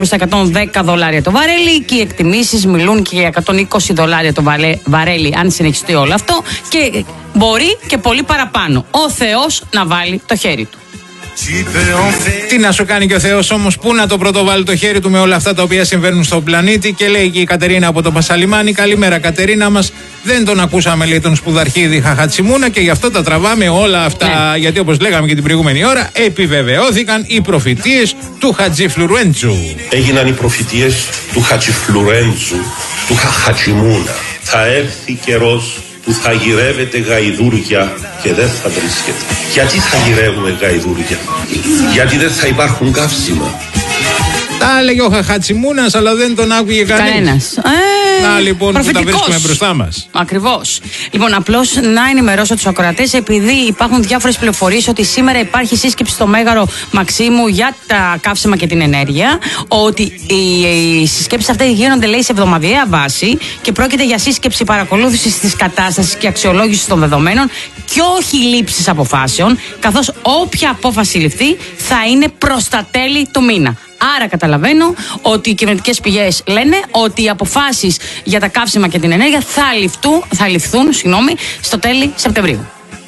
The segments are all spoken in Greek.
στα $110 το βαρέλι και οι εκτιμήσεις μιλούν και για $120 το βαρέλι αν συνεχιστεί όλο αυτό και μπορεί και πολύ παραπάνω. Ο Θεός να βάλει το χέρι του. Τι να σου κάνει και ο Θεός όμως, πού να το πρωτοβάλει το χέρι του με όλα αυτά τα οποία συμβαίνουν στον πλανήτη. Και λέει και η Κατερίνα από το Πασαλιμάνι: καλημέρα Κατερίνα μας. Δεν τον ακούσαμε, λέει, τον σπουδαρχίδη Χαχατσιμούνα και γι' αυτό τα τραβάμε όλα αυτά. Ναι. Γιατί όπως λέγαμε και την προηγούμενη ώρα, επιβεβαιώθηκαν οι προφητείες του Χατζηφλουρέντζου. Έγιναν οι προφητείες του Χατζηφλουρέντζου, του Χαχατσιμούνα. Θα έρθει καιρός που θα γυρεύετε γαϊδούρια και δεν θα βρίσκετε. Γιατί θα γυρεύουμε γαϊδούρια? Γιατί δεν θα υπάρχουν καύσιμα. Τα έλεγε ο Χαχατσιμούνας, αλλά δεν τον άκουγε κανένας. Να λοιπόν που τα βρίσκουμε μπροστά μας. Ακριβώς. Λοιπόν, απλώς να ενημερώσω τους ακροατές, επειδή υπάρχουν διάφορες πληροφορίες ότι σήμερα υπάρχει σύσκεψη στο Μέγαρο Μαξίμου για τα καύσιμα και την ενέργεια. Ότι οι συσκέψεις αυτές γίνονται, λέει, σε εβδομαδιαία βάση και πρόκειται για σύσκεψη παρακολούθησης της κατάστασης και αξιολόγησης των δεδομένων και όχι λήψης αποφάσεων, καθώς όποια απόφαση ληφθεί θα είναι προς τα τέλη του μήνα. Άρα καταλαβαίνω ότι οι κυβερνητικές πηγές λένε ότι οι αποφάσεις για τα καύσιμα και την ενέργεια θα ληφθούν στο τέλη Σεπτεμβρίου.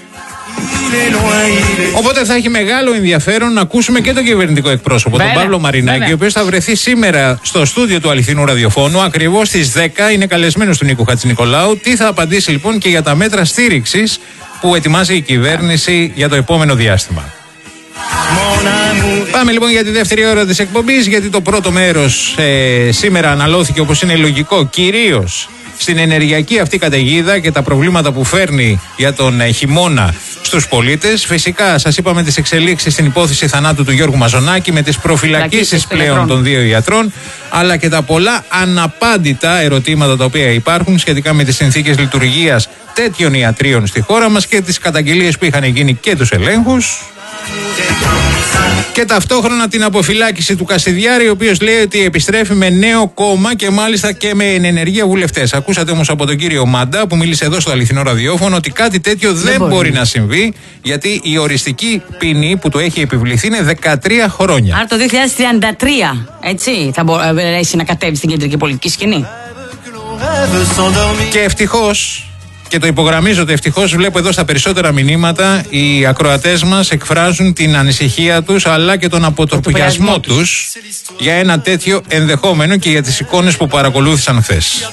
Οπότε θα έχει μεγάλο ενδιαφέρον να ακούσουμε και τον κυβερνητικό εκπρόσωπο, τον Παύλο Μαρινάκη, ο οποίος θα βρεθεί σήμερα στο στούντιο του Αληθινού Ραδιοφώνου ακριβώς στις 10. Είναι καλεσμένος του Νίκου Χατζηνικολάου. Τι θα απαντήσει λοιπόν και για τα μέτρα στήριξης που ετοιμάζει η κυβέρνηση για το επόμενο διάστημα. Πάμε λοιπόν για τη δεύτερη ώρα της εκπομπής, γιατί το πρώτο μέρος σήμερα αναλώθηκε, όπως είναι λογικό, κυρίως στην ενεργειακή αυτή καταιγίδα και τα προβλήματα που φέρνει για τον χειμώνα στους πολίτες. Φυσικά σας είπαμε τις εξελίξεις στην υπόθεση θανάτου του Γιώργου Μαζονάκη με τις προφυλακίσεις πλέον των 2 ιατρών, αλλά και τα πολλά αναπάντητα ερωτήματα τα οποία υπάρχουν σχετικά με τις συνθήκες λειτουργίας τέτοιων ιατρίων στη χώρα μας και τις καταγγελίες που είχαν γίνει και τους ελέγχους. Και ταυτόχρονα την αποφυλάκηση του Κασιδιάρη, ο οποίος λέει ότι επιστρέφει με νέο κόμμα και μάλιστα και με ενεργεία βουλευτές. Ακούσατε όμως από τον κύριο Μάντα που μίλησε εδώ στο Αληθινό Ραδιόφωνο ότι κάτι τέτοιο δεν μπορεί να συμβεί, γιατί η οριστική ποινή που του έχει επιβληθεί είναι 13 χρόνια. Άρα το 2033, έτσι, θα μπορέσει να κατέβει στην κεντρική πολιτική σκηνή. Και ευτυχώς, και το υπογραμμίζω ότι ευτυχώς βλέπω εδώ στα περισσότερα μηνύματα οι ακροατές μας εκφράζουν την ανησυχία τους αλλά και τον αποτροπιασμό τους για ένα τέτοιο ενδεχόμενο και για τις εικόνες που παρακολούθησαν χθες.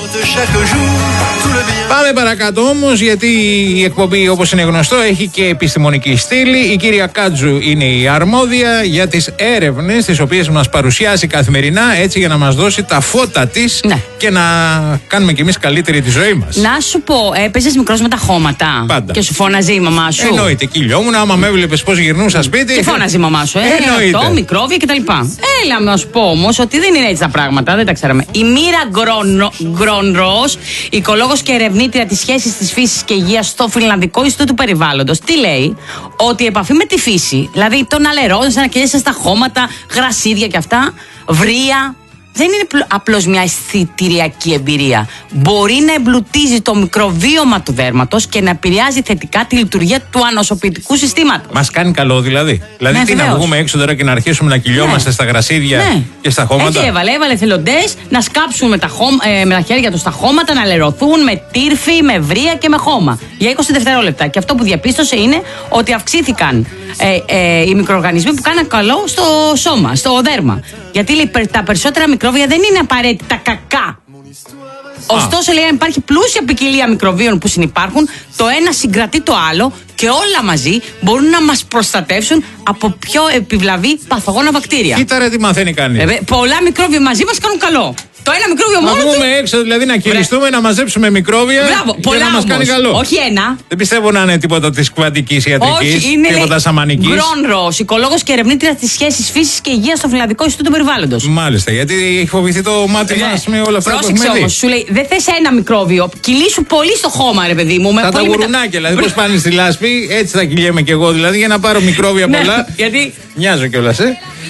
Πάμε παρακάτω όμως, γιατί η εκπομπή, όπως είναι γνωστό, έχει και επιστημονική στήλη. Η κυρία Κάτζου είναι η αρμόδια για τις έρευνες τις οποίες μας παρουσιάζει καθημερινά, έτσι για να μας δώσει τα φώτα της, ναι, και να κάνουμε κι εμείς καλύτερη τη ζωή μας. Να σου πω, έπαιζες μικρός με τα χώματα? Πάντα. Και σου φώναζε η μαμά σου? Εννοείται, κυλιόμουν άμα με έβλεπες πώς γυρνούσα σπίτι. Και φώναζε η μαμά σου, αυτό, μικρόβια κτλ. Έλα να σου πω όμως ότι δεν είναι έτσι τα πράγματα, δεν τα ξέραμε. Η Μοίρα Γκρόνρος, οικολόγος και ερευνήτρια της σχέσης της φύσης και υγείας στο Φινλανδικό Ινστιτούτο του Περιβάλλοντος, τι λέει? Ότι η επαφή με τη φύση, δηλαδή το να λερώνεσαι, να καίγεσαι στα χώματα, γρασίδια και αυτά, βρύα, δεν είναι απλώς μια αισθητηριακή εμπειρία. Μπορεί να εμπλουτίζει το μικροβίωμα του δέρματος και να επηρεάζει θετικά τη λειτουργία του ανοσοποιητικού συστήματος. Μας κάνει καλό δηλαδή. Δηλαδή, τι να βγούμε έξω τώρα και να αρχίσουμε να κυλιόμαστε στα γρασίδια και στα χώματα? Έβαλε θελοντές να σκάψουν με τα χέρια τους στα χώματα, να λερωθούν με τύρφη, με βρύα και με χώμα για 20 δευτερόλεπτα. Και αυτό που διαπίστωσε είναι ότι αυξήθηκαν οι μικροοργανισμοί που κάναν καλό στο σώμα, στο δέρμα. Γιατί λέει, τα περισσότερα μικρόβια δεν είναι απαραίτητα κακά. Ωστόσο, λέει, αν υπάρχει πλούσια ποικιλία μικροβίων που συνυπάρχουν, το ένα συγκρατεί το άλλο και όλα μαζί μπορούν να μας προστατεύσουν από πιο επιβλαβή παθογόνα βακτήρια. Κοίτα ρε τι μαθαίνει κανείς. Πολλά μικρόβια μαζί μας κάνουν καλό. Το ένα μικρόβιο μόνο. Να βγούμε έξω, δηλαδή να κυλιστούμε, να μαζέψουμε μικρόβια. Μπράβο, και να μας κάνει καλό. Όχι ένα. Δεν πιστεύω να είναι τίποτα της κβαντικής ιατρικής, τίποτα σαμανικής. Γκρόνρος, οικολόγος και ερευνήτρια της σχέσης φύσης και υγείας στο Φιλανδικό Ινστιτούτο Περιβάλλοντος. Μάλιστα, γιατί έχει φοβηθεί το μάτι μας με όλα αυτά που έχουμε δει. Πρόσεξε όμως, σου λέει, δεν θες ένα μικρόβιο. Κυλήσου πολύ στο χώμα, ρε παιδί μου. Τα γουρουνάκια, δηλαδή πώς πάνε στη λάσπη, έτσι θα κυλιέμαι κι εγώ, δηλαδή για να πάρω μικρόβια πολλά. Γιατί. Μοιάζω κιόλας,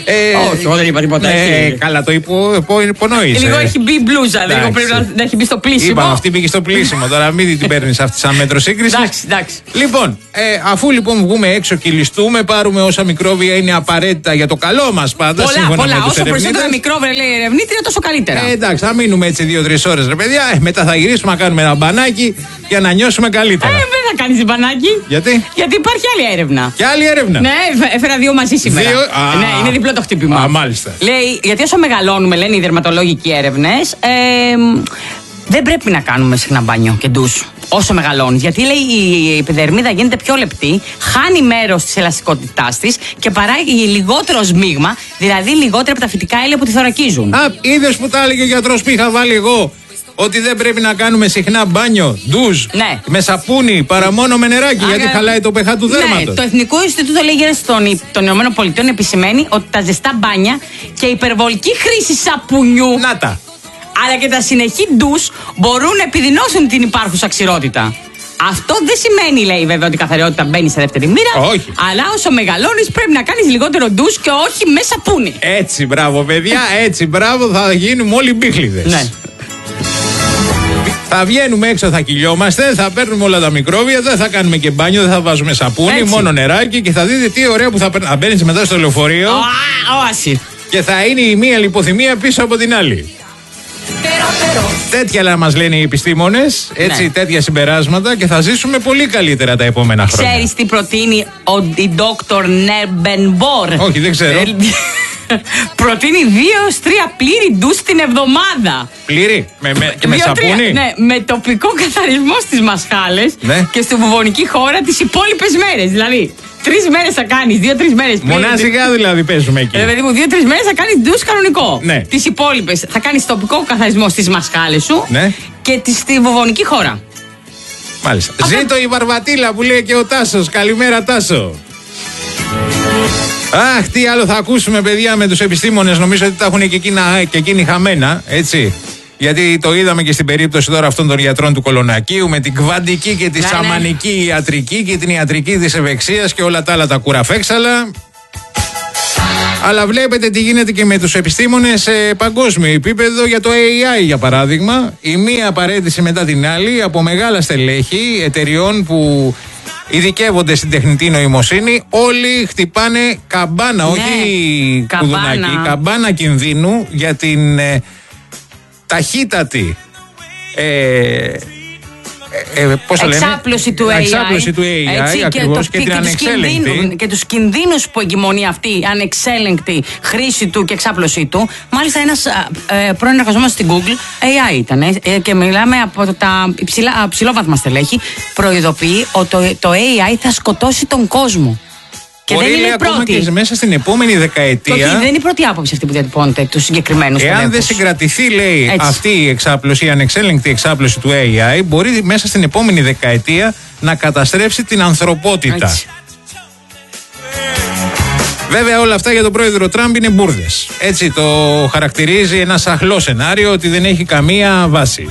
Όχι, δεν είπα τίποτα. Καλά, το υπονοείς. Λίγο έχει μπει μπλούζα, λίγο πρέπει να έχει μπει στο πλήσιμο. Είπαμε, αυτή μπήκε στο πλήσιμο. Τώρα μην την παίρνει αυτή σαν μέτρο σύγκριση. Εντάξει. Λοιπόν, αφού λοιπόν βγούμε έξω και ληστούμε, πάρουμε όσα μικρόβια είναι απαραίτητα για το καλό μας πάντα. Πολλά. Όσο περισσότερα μικρόβια λέει η ερευνήτρια, τόσο καλύτερα. Εντάξει, θα μείνουμε έτσι 2-3 ώρες, ρε παιδιά. Μετά θα γυρίσουμε να κάνουμε ένα μπανάκι για να νιώσουμε καλύτερα. Δεν θα κάνεις μπανάκι. Γιατί? Γιατί υπάρχει άλλη έρευνα. Και άλλη έρευνα. Ναι, έφερα 2 μαζί σήμερα. Ναι, είναι διπλό το χτύπημα. Μάλιστα. Λέει, γιατί όσο μεγαλώνουμε, λένε οι δερματολόγικοι έρευνες, δεν πρέπει να κάνουμε συχνά μπάνιο και ντους. Όσο μεγαλώνει. Γιατί λέει η επιδερμίδα γίνεται πιο λεπτή, χάνει μέρος της ελαστικότητάς της και παράγει λιγότερο σμίγμα, δηλαδή λιγότερα από τα φυτικά ύλια που τη θωρακίζουν. Είδες που τα έλεγε ο γιατρός που είχα βάλει εγώ. Ότι δεν πρέπει να κάνουμε συχνά μπάνιο, ντουζ, με σαπούνι, παρά μόνο με νεράκι, γιατί χαλάει το pH του δέρματος. Ναι, το Εθνικό Ινστιτούτο των ΗΠΑ επισημαίνει ότι τα ζεστά μπάνια και η υπερβολική χρήση σαπουνιού, αλλά και τα συνεχή ντους μπορούν να επιδεινώσουν την υπάρχουσα ξηρότητα. Αυτό δεν σημαίνει, λέει βέβαια, ότι η καθαριότητα μπαίνει σε δεύτερη μοίρα. Όχι. Αλλά όσο μεγαλώνεις πρέπει να κάνεις λιγότερο ντους και όχι με σαπούνι. Έτσι, μπράβο, παιδιά, έτσι, μπράβο, θα γίνουμε όλοι μπίχλιδες. Ναι. Θα βγαίνουμε έξω, θα κυλιόμαστε, θα παίρνουμε όλα τα μικρόβια, δεν θα κάνουμε και μπάνιο, δεν θα βάζουμε σαπούνι, έτσι. Μόνο νεράκι και θα δείτε τι ωραίο που θα μπαίνεις μετά στο λεωφορείο. Όαση. Και θα είναι η μία λιποθυμία πίσω από την άλλη. Τέτοια μας λένε οι επιστήμονες, έτσι, ναι. Τέτοια συμπεράσματα και θα ζήσουμε πολύ καλύτερα τα επόμενα χρόνια. Ξέρεις τι προτείνει η Dr. Nerbenbor? Όχι, δεν ξέρω. Προτείνει 2-3 πλήρη ντους την εβδομάδα. Πλήρη? Και με σαπούνι? Ναι, με τοπικό καθαρισμό στις μασχάλες, ναι. Και στη βουβονική χώρα τις υπόλοιπες μέρες. Δηλαδή 3 μέρες θα κάνεις, 2-3 μέρες πλήρη. Μονάζιγα δηλαδή παίζουμε εκεί. Δηλαδή 2-3 μέρες θα κάνεις ντους κανονικό. Ναι. Τις υπόλοιπες θα κάνεις τοπικό καθαρισμό στις μασχάλες σου, ναι. Και στη βουβονική χώρα. Μάλιστα. Ζήτω η Βαρβατήλα που λέει και ο Τάσος. Καλημέρα, Τάσο. Αχ, τι άλλο θα ακούσουμε, παιδιά, με τους επιστήμονες. Νομίζω ότι τα έχουν και εκείνοι χαμένα, έτσι. Γιατί το είδαμε και στην περίπτωση τώρα αυτών των γιατρών του Κολονακίου, με την κβαντική και τη σαμανική ιατρική και την ιατρική της ευεξίας και όλα τα άλλα τα κουραφέξαλα. Αλλά βλέπετε τι γίνεται και με τους επιστήμονες σε παγκόσμιο επίπεδο για το AI, για παράδειγμα. Η μία παρέτηση μετά την άλλη από μεγάλα στελέχη εταιριών που ειδικεύονται στην τεχνητή νοημοσύνη, όλοι χτυπάνε καμπάνα, ναι, όχι κουδουνάκι, καμπάνα κινδύνου για την ταχύτατη εξάπλωση του AI, έτσι, ακριβώς, και την ανεξέλεγκτη. Και τους κινδύνους που εγκυμονεί αυτή η ανεξέλεγκτη χρήση του και εξάπλωσή του. Μάλιστα ένας πρώην εργαζόμενος στην Google, AI ήταν, και μιλάμε από τα ψηλόβαθμα στελέχη, προειδοποιεί ότι το AI θα σκοτώσει τον κόσμο. Και μπορεί, δεν είναι ακόμα πρώτη. Και μέσα στην επόμενη δεκαετία. Όχι, δεν είναι η πρώτη άποψη αυτή που διατυπώνεται του συγκεκριμένου στελέχους. Εάν δεν συγκρατηθεί, λέει, αυτή η εξάπλωση, η ανεξέλεγκτη εξάπλωση του AI, μπορεί μέσα στην επόμενη δεκαετία να καταστρέψει την ανθρωπότητα. Έτσι. Βέβαια, όλα αυτά για τον πρόεδρο Τραμπ είναι μπουρδες. Έτσι το χαρακτηρίζει ένα σαχλό σενάριο, ότι δεν έχει καμία βάση.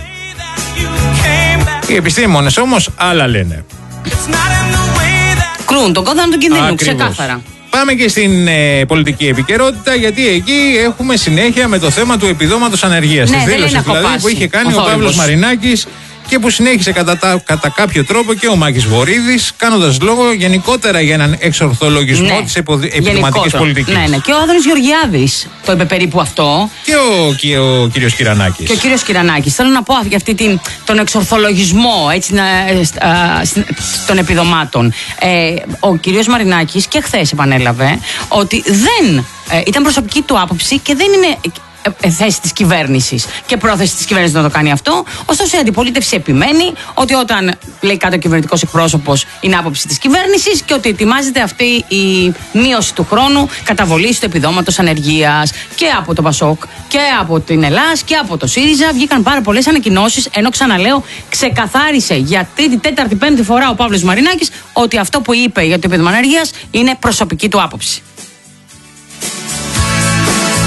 Οι επιστήμονες όμως άλλα λένε. Κρούν τον κόδωνα του κινδύνου, ξεκάθαρα. Πάμε και στην πολιτική επικαιρότητα, γιατί εκεί έχουμε συνέχεια με το θέμα του επιδόματος ανεργίας. Ναι, της δήλωσης δηλαδή που είχε κάνει ο Παύλος Μαρινάκης και που συνέχισε κατά κάποιο τρόπο και ο Μάκης Βορίδης, κάνοντας λόγο γενικότερα για έναν εξορθολογισμό, ναι, της επιδοματικής πολιτικής. Ναι, ναι. Και ο Άδωνης Γεωργιάδης το είπε περίπου αυτό. Και ο κύριος Κυρανάκης. Και ο κύριος Κυρανάκης. Θέλω να πω για αυτή τον εξορθολογισμό, έτσι, των επιδομάτων. Ο κύριος Μαρινάκης και χθες επανέλαβε ότι δεν ήταν προσωπική του άποψη και δεν είναι θέση της κυβέρνησης και πρόθεση της κυβέρνησης να το κάνει αυτό. Ωστόσο, η αντιπολίτευση επιμένει ότι όταν λέει κάτω ο κυβερνητικός εκπρόσωπος είναι άποψη της κυβέρνησης και ότι ετοιμάζεται αυτή η μείωση του χρόνου καταβολής του επιδόματος ανεργίας. Και από το ΠΑΣΟΚ και από την ΕΛΑΣ και από το ΣΥΡΙΖΑ βγήκαν πάρα πολλές ανακοινώσεις. Ενώ ξαναλέω, ξεκαθάρισε για τρίτη, τέταρτη, πέμπτη φορά ο Παύλος Μαρινάκης ότι αυτό που είπε για το επίδομα ανεργίας είναι προσωπική του άποψη.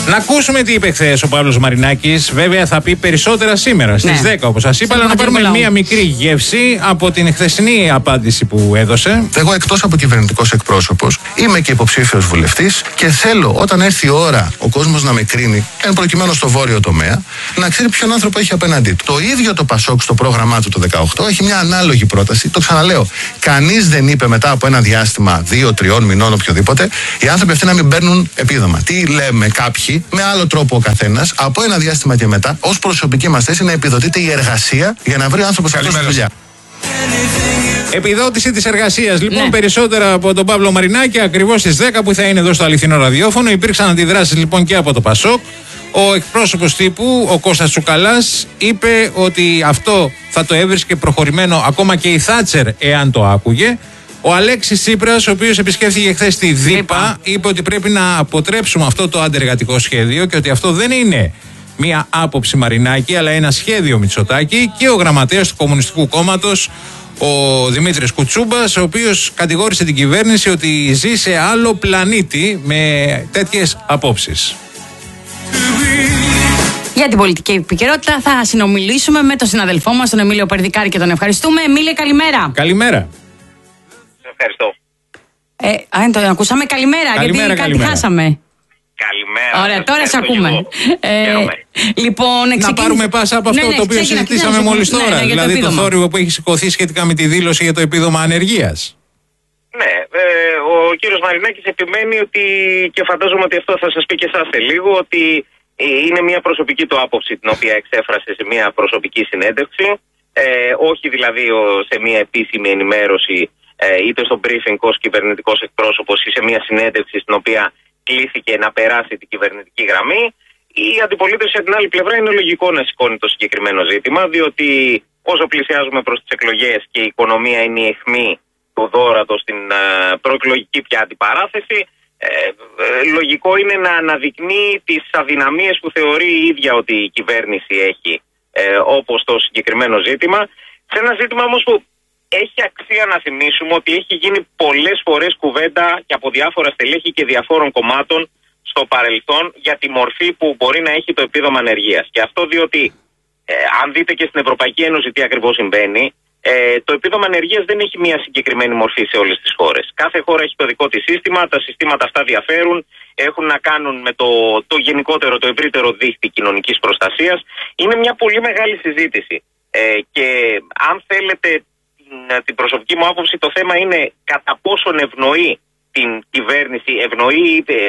Να ακούσουμε τι είπε χθες ο Παύλος Μαρινάκης. Βέβαια θα πει περισσότερα σήμερα στις 10 όπως σας είπα, αλλά να πάρουμε μία μικρή γεύση από την χθεσινή απάντηση που έδωσε. Εγώ, εκτός από κυβερνητικός εκπρόσωπος, είμαι και υποψήφιος βουλευτής και θέλω όταν έρθει η ώρα ο κόσμος να με κρίνει, εν προκειμένου στο βόρειο τομέα, να ξέρει ποιον άνθρωπο έχει απέναντί του. Το ίδιο το Πασόκ στο πρόγραμμά του το 2018 έχει μια ανάλογη πρόταση. Το ξαναλέω. Κανείς δεν είπε μετά από ένα διάστημα 2-3 μηνών, οποιοδήποτε, οι άνθρωποι αυτοί να μην παίρνουν επίδομα. Τι λέμε κάποιοι, με άλλο τρόπο ο καθένας, από ένα διάστημα και μετά, ως προσωπική μας θέση να επιδοτείται η εργασία για να βρει ο άνθρωπος αυτός τη δουλειά. Επιδότηση της εργασίας. Λοιπόν, περισσότερα από τον Παύλο Μαρινάκη, ακριβώς στις 10 που θα είναι εδώ στο αληθινό ραδιόφωνο. Υπήρξαν αντιδράσεις λοιπόν και από το Πασόκ. Ο εκπρόσωπος τύπου, ο Κώστας Τσουκαλάς, είπε ότι αυτό θα το έβρισκε προχωρημένο ακόμα και η Θάτσερ εάν το άκουγε. Ο Αλέξης Τσίπρας, ο οποίος επισκέφθηκε χθες τη ΔΥΠΑ, είπε ότι πρέπει να αποτρέψουμε αυτό το αντεργατικό σχέδιο και ότι αυτό δεν είναι μία άποψη Μαρινάκη, αλλά ένα σχέδιο Μητσοτάκη. Και ο γραμματέας του Κομμουνιστικού Κόμματος, ο Δημήτρης Κουτσούμπας, ο οποίος κατηγόρησε την κυβέρνηση ότι ζει σε άλλο πλανήτη με τέτοιες απόψεις. Για την πολιτική επικαιρότητα θα συνομιλήσουμε με τον συναδελφό μας, τον Εμίλιο Περδικάρη, και τον ευχαριστούμε. Εμίλιο, καλημέρα. Καλημέρα. Ευχαριστώ. Αν το ακούσαμε, καλημέρα, γιατί κάτι χάσαμε. Καλημέρα. Ωραία, τώρα σε ακούμε. Λοιπόν, να πάρουμε πάσα από αυτό το οποίο συζητήσαμε μόλις τώρα. Δηλαδή το θόρυβο που έχει σηκωθεί σχετικά με τη δήλωση για το επίδομα ανεργίας. Ναι, ο κύριος Μαρινάκης επιμένει ότι, και φαντάζομαι ότι αυτό θα σας πει και εσάς σε λίγο, ότι είναι μια προσωπική του άποψη την οποία εξέφρασε σε μια προσωπική συνέντευξη. Όχι δηλαδή σε μια επίσημη ενημέρωση, είτε στο briefing ως κυβερνητικός εκπρόσωπος ή σε μια συνέντευξη στην οποία κλήθηκε να περάσει την κυβερνητική γραμμή. Η αντιπολίτευση από την άλλη πλευρά είναι λογικό να σηκώνει το συγκεκριμένο ζήτημα, διότι όσο πλησιάζουμε προς τις εκλογές και η οικονομία είναι η αιχμή του δώρατος στην προεκλογική πια αντιπαράθεση, λογικό είναι να αναδεικνύει τις αδυναμίες που θεωρεί η ίδια ότι η κυβέρνηση έχει, όπως το συγκεκριμένο ζήτημα. Σε ένα ζήτημα όμως που έχει αξία να θυμίσουμε ότι έχει γίνει πολλές φορές κουβέντα και από διάφορα στελέχη και διαφόρων κομμάτων στο παρελθόν για τη μορφή που μπορεί να έχει το επίδομα ανεργίας. Και αυτό διότι, αν δείτε και στην Ευρωπαϊκή Ένωση τι ακριβώς συμβαίνει, το επίδομα ανεργίας δεν έχει μια συγκεκριμένη μορφή σε όλες τις χώρες. Κάθε χώρα έχει το δικό της σύστημα, τα συστήματα αυτά διαφέρουν, έχουν να κάνουν με το γενικότερο, το ευρύτερο δίχτυ κοινωνικής προστασίας. Είναι μια πολύ μεγάλη συζήτηση. Και αν θέλετε την προσωπική μου άποψη, το θέμα είναι κατά πόσον ευνοεί την κυβέρνηση, ευνοεί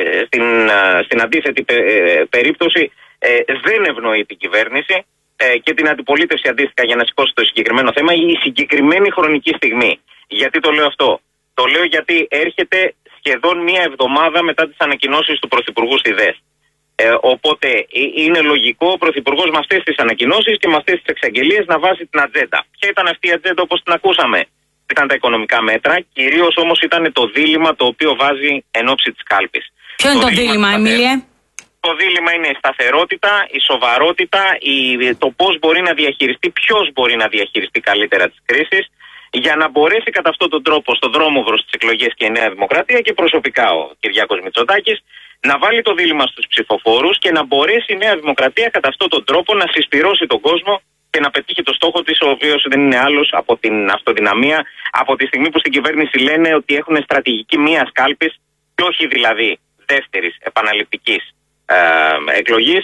στην αντίθετη περίπτωση δεν ευνοεί την κυβέρνηση και την αντιπολίτευση αντίστοιχα για να σηκώσει το συγκεκριμένο θέμα η συγκεκριμένη χρονική στιγμή. Γιατί το λέω αυτό? Το λέω γιατί έρχεται σχεδόν μία εβδομάδα μετά τις ανακοινώσεις του Πρωθυπουργού στη ΔΕΣ. Οπότε είναι λογικό ο Πρωθυπουργός με αυτές τις ανακοινώσεις και με αυτές τις εξαγγελίες να βάζει την ατζέντα. Ποια ήταν αυτή η ατζέντα όπως την ακούσαμε? Ήταν τα οικονομικά μέτρα, κυρίως όμως ήταν το δίλημμα το οποίο βάζει εν ώψη της κάλπης. Ποιο είναι το δίλημμα, Εμίλιε? Το δίλημμα είναι η σταθερότητα, η σοβαρότητα, το πώς μπορεί να διαχειριστεί, ποιος μπορεί να διαχειριστεί καλύτερα τις κρίσεις, για να μπορέσει κατά αυτόν τον τρόπο στον δρόμο προς τις εκλογές και η Νέα Δημοκρατία και προσωπικά ο Κυριάκος Μητσοτάκης να βάλει το δίλημμα στους ψηφοφόρους και να μπορέσει η Νέα Δημοκρατία κατά αυτόν τον τρόπο να συσπυρώσει τον κόσμο και να πετύχει το στόχο της, ο οποίος δεν είναι άλλος από την αυτοδυναμία, από τη στιγμή που στην κυβέρνηση λένε ότι έχουν στρατηγική μίας κάλπης και όχι δηλαδή δεύτερης επαναληπτικής εκλογής,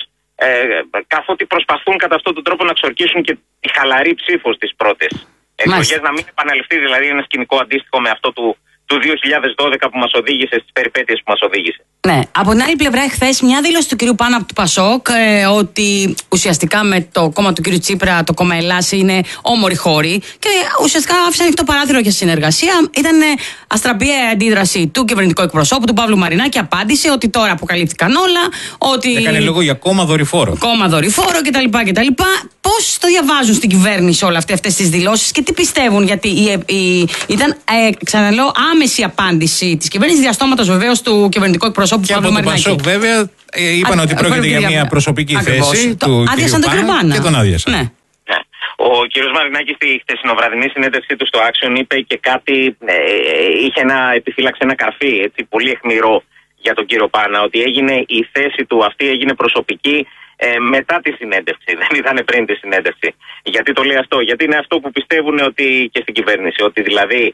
καθότι προσπαθούν κατά αυτόν τον τρόπο να ξορκίσουν και τη χαλαρή ψήφο στις πρώτες εκλογές, να μην επαναληφθεί δηλαδή ένα σκηνικό αντίστοιχο με αυτό του 2012 που μας οδήγησε στις περιπέτειες που μας οδήγησε. Ναι. Από την άλλη πλευρά, χθες μια δήλωση του κυρίου Πάνου από του Πασόκ ότι ουσιαστικά με το κόμμα του κυρίου Τσίπρα, το κόμμα Ελλάς, είναι όμοροι χώροι και ουσιαστικά άφησε ανοιχτό παράθυρο για συνεργασία. Ήταν αστραπή αντίδραση του κυβερνητικού εκπροσώπου, του Παύλου Μαρινάκη. Απάντησε ότι τώρα αποκαλύφθηκαν όλα. Ότι έκανε λόγο για κόμμα δορυφόρο. Κόμμα δορυφόρο κτλ. Πώς το διαβάζουν στην κυβέρνηση όλα αυτές τις δηλώσεις και τι πιστεύουν? Γιατί ήταν, ξαναλέω, άμεση απάντηση της κυβέρνησης, διαστόματος βεβαίως του κυβερνητικού εκπροσώπου και Παύλου Μαρινάκη. Και από τον Πασόκ βέβαια είπαν ότι πρόκειται για μια προσωπική θέση του άδειασαν τον Κρυπάνα. Και τον άδειασαν. Ναι. Ο κύριος Μαρινάκης στη χθεσινοβραδινή συνέντευξή του στο Action είπε και κάτι, επιφύλαξε ένα καρφί έτσι, πολύ αιχμηρό για τον κύριο Πάνα, ότι η θέση του αυτή έγινε προσωπική μετά τη συνέντευξη, δεν ήταν πριν τη συνέντευξη. Γιατί το λέει αυτό? Γιατί είναι αυτό που πιστεύουν ότι και στην κυβέρνηση, ότι δηλαδή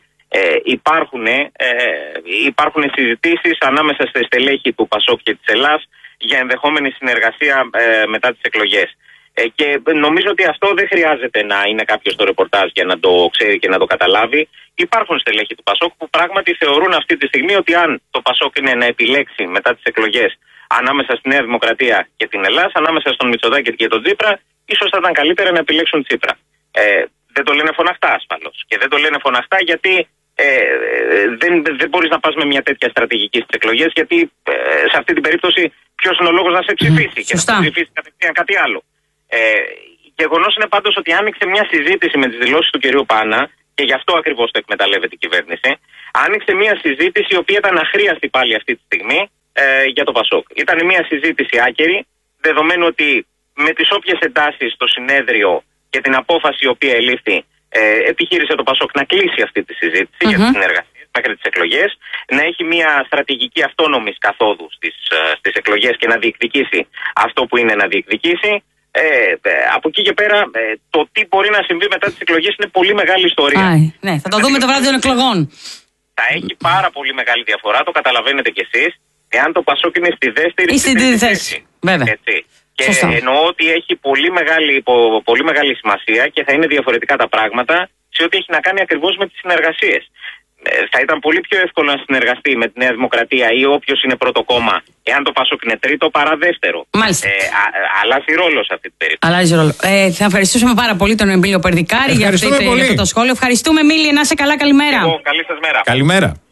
υπάρχουν συζητήσεις ανάμεσα στα στελέχη του ΠΑΣΟΚ και της ΕΛΑΣ για ενδεχόμενη συνεργασία μετά τις εκλογές. Και νομίζω ότι αυτό δεν χρειάζεται να είναι κάποιος στο ρεπορτάζ για να το ξέρει και να το καταλάβει. Υπάρχουν στελέχη του ΠΑΣΟΚ που πράγματι θεωρούν αυτή τη στιγμή ότι αν το ΠΑΣΟΚ είναι να επιλέξει μετά τις εκλογές ανάμεσα στη Νέα Δημοκρατία και την Ελλάδα, ανάμεσα στον Μητσοτάκη και τον Τσίπρα, ίσως θα ήταν καλύτερα να επιλέξουν Τσίπρα. Δεν το λένε φωναχτά ασφαλώς. Και δεν το λένε φωναχτά γιατί δεν μπορείς να πας με μια τέτοια στρατηγική στις εκλογές, γιατί σε αυτή την περίπτωση ποιος είναι ο λόγος να σε ψηφίσει και να σε ψηφίσει κατευθείαν κάτι άλλο. Γεγονός είναι πάντως ότι άνοιξε μια συζήτηση με τις δηλώσεις του κυρίου Πάνα, και γι' αυτό ακριβώς το εκμεταλλεύεται η κυβέρνηση. Άνοιξε μια συζήτηση η οποία ήταν αχρίαστη πάλι αυτή τη στιγμή για το ΠΑΣΟΚ. Ήταν μια συζήτηση άκερη, δεδομένου ότι με τις όποιες εντάσεις στο συνέδριο και την απόφαση η οποία ελήφθη, επιχείρησε το ΠΑΣΟΚ να κλείσει αυτή τη συζήτηση για τις συνεργασίες μέχρι τις εκλογές, να έχει μια στρατηγική αυτόνομης καθόδου στις εκλογές και να διεκδικήσει αυτό που είναι να διεκδικήσει. Από εκεί και πέρα, το τι μπορεί να συμβεί μετά τις εκλογές είναι πολύ μεγάλη ιστορία. Ναι, θα το δούμε το βράδυ των εκλογών. Θα έχει πάρα πολύ μεγάλη διαφορά, το καταλαβαίνετε κι εσείς, εάν το ΠΑΣΟΚ είναι στη δεύτερη ή στην τρίτη θέση. Βέβαια. Έτσι. Και εννοώ ότι έχει πολύ μεγάλη σημασία και θα είναι διαφορετικά τα πράγματα σε ό,τι έχει να κάνει ακριβώς με τις συνεργασίες. Θα ήταν πολύ πιο εύκολο να συνεργαστεί με τη Νέα Δημοκρατία ή όποιος είναι πρώτο κόμμα, εάν το ΠΑΣΟΚ είναι τρίτο παρά δεύτερο. Μάλιστα. Αλλάζει ρόλο σε αυτή την περίπτωση. Αλλάζει ρόλο. Θα ευχαριστήσουμε πάρα πολύ τον Εμίλιο Περδικάρη για αυτό το σχόλιο. Ευχαριστούμε, Εμίλη, να είσαι καλά, καλημέρα. Καλή σας μέρα. Καλημέρα.